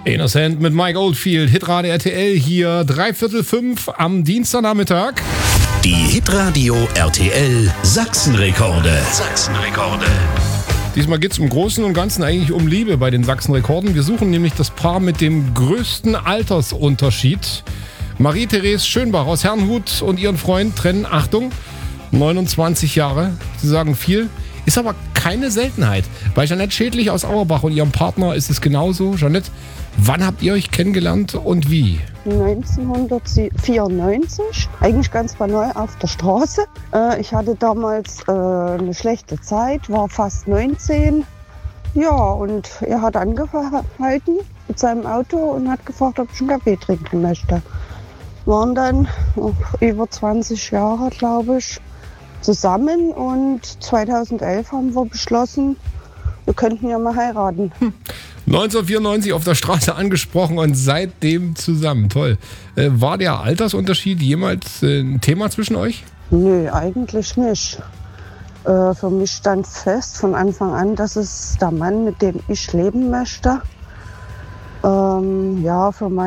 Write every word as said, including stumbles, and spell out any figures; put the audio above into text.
Innocent mit Mike Oldfield, Hitradio R T L hier, dreiviertel fünf am Dienstagnachmittag. Die Hitradio R T L Sachsenrekorde. Sachsenrekorde. Diesmal geht es im Großen und Ganzen eigentlich um Liebe bei den Sachsenrekorden. Wir suchen nämlich das Paar mit dem größten Altersunterschied. Marie-Therese Schönbach aus Herrnhut und ihren Freund trennen, Achtung, neunundzwanzig Jahre. Sie sagen viel, ist aber keine Seltenheit. Bei Jeanette Schädlich aus Auerbach und ihrem Partner ist es genauso. Jeanette, wann habt ihr euch kennengelernt und wie? neunzehnhundertvierundneunzig, eigentlich ganz banal auf der Straße. Äh, ich hatte damals äh, eine schlechte Zeit, war fast neunzehn. Ja, und er hat angehalten mit seinem Auto und hat gefragt, ob ich einen Kaffee trinken möchte. Waren dann oh, über zwanzig Jahre, glaube ich, zusammen und zweitausendelf haben wir beschlossen, wir könnten ja mal heiraten. Hm. neunzehnhundertvierundneunzig auf der Straße angesprochen und seitdem zusammen. Toll. Äh, war der Altersunterschied jemals äh, ein Thema zwischen euch? Nö, eigentlich nicht. Äh, für mich stand fest von Anfang an, dass es der Mann, mit dem ich leben möchte. Ähm, ja, für mein